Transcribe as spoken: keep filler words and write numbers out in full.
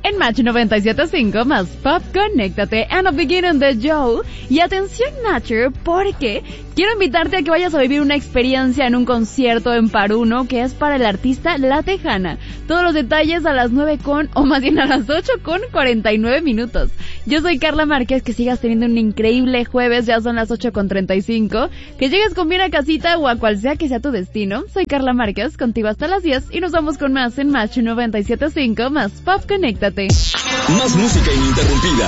en Match noventa y siete punto cinco más Pop, conéctate en the beginning de Joe. Y atención, Nature, porque quiero invitarte a que vayas a vivir una experiencia en un concierto en Paruno que es para el artista La Tejana. Todos los detalles a las nueve con, o más bien a las ocho con cuarenta y nueve minutos. Yo soy Carla Márquez, que sigas teniendo un increíble jueves, ya son las ocho con treinta y cinco. Que llegues con bien a casita o a cual sea que sea tu destino. Soy Carla Márquez, contigo hasta las diez y nos vamos con más en Match noventa y siete punto cinco más Pop, conéctate. Más música ininterrumpida.